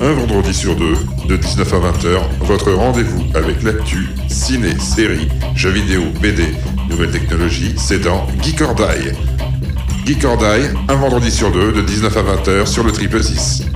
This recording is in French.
Un vendredi sur deux, de 19 à 20h, votre rendez-vous avec l'actu, ciné, séries, jeux vidéo, BD, nouvelles technologies, c'est dans Geek or Die. Geek or Die, un vendredi sur deux, de 19 à 20h sur le Triple 6.